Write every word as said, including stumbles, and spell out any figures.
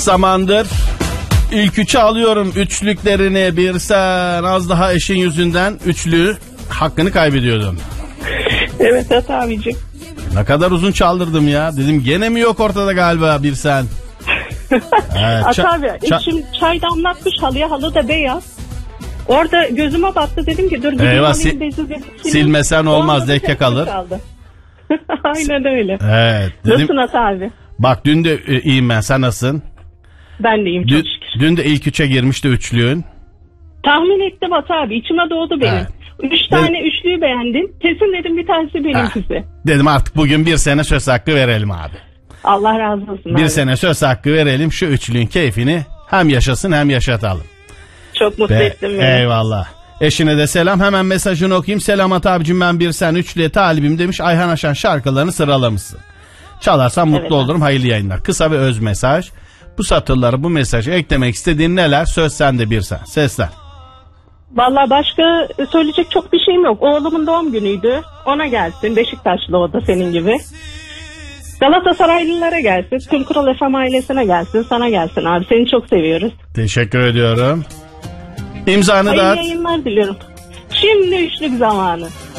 zamandır ilk üçü alıyorum, üçlüklerini bir sen, az daha eşin yüzünden üçlü hakkını kaybediyordum. Evet At abicim. Ne kadar uzun çaldırdım ya, dedim gene mi yok ortada galiba bir sen. Evet, At ça- abi ça- eşim çay damlatmış halıya, halı da beyaz. Orada gözüme battı, dedim ki dur gideyim Eyvah, alayım si- bezi dedim. silmesen olmaz, Olmadı, leke kalır. kaldı. Aynen öyle. Evet dedim. Nasılsın At abi? Bak dün de e, iyiyim ben, sen nasılsın? Ben de iyiyim Dün, çok şükür. dün de ilk üçe girmişti üçlüğün. Tahmin ettim At abi, içime doğdu benim. Evet. Üç tane üçlüyü beğendim. Kesin dedim bir tanesi benimkisi. Ha. Dedim artık bugün bir sene söz hakkı verelim abi. Allah razı olsun Bir abi. sene söz hakkı verelim, şu üçlüğün keyfini hem yaşasın hem yaşatalım. Çok mutlu Be, ettin beni. eyvallah. Eşine de selam, hemen mesajını okuyayım. Selam At abicim, ben bir sen üçlüye talibim demiş. Ayhan Aşan şarkılarını sıralamışsın. Çalarsam mutlu Evet, olurum, hayırlı yayınlar. Kısa ve öz mesaj. Bu satırları, bu mesajı eklemek istediğin neler? Söz sende bir sen. Sesler. Vallahi başka söyleyecek çok bir şeyim yok. Oğlumun doğum günüydü. Ona gelsin. Beşiktaşlı o da senin gibi. Galatasaraylılara gelsin. Tüm Kral F M ailesine gelsin. Sana gelsin abi. Seni çok seviyoruz. Teşekkür ediyorum. İmzanı da Hayırlı at. yayınlar diliyorum. Şimdi üçlük zamanı.